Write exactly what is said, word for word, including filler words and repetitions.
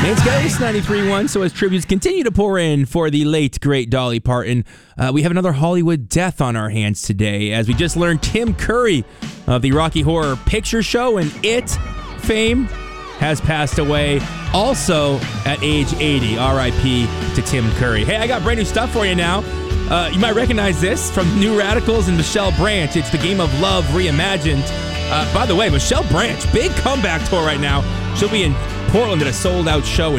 It's Ghost ninety-three point one, so as tributes continue to pour in for the late, great Dolly Parton, uh, we have another Hollywood death on our hands today, as we just learned Tim Curry of the Rocky Horror Picture Show and It fame has passed away, also at age eighty. R I P to Tim Curry. Hey, I got brand new stuff for you now. Uh, you might recognize this from New Radicals and Michelle Branch. It's the Game of Love reimagined. Uh, by the way, Michelle Branch, big comeback tour right now. She'll be in Portland at a sold-out show